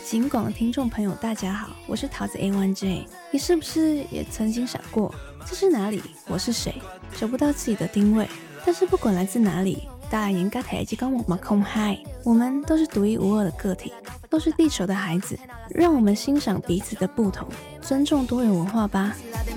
警广的听众朋友，大家好，我是桃子 A1J。你是不是也曾经想过，这是哪里？我是谁？找不到自己的定位。但是不管来自哪里，大家应该台积跟我们空嗨，我们都是独一无二的个体，都是地球的孩子。让我们欣赏彼此的不同，尊重多元文化吧。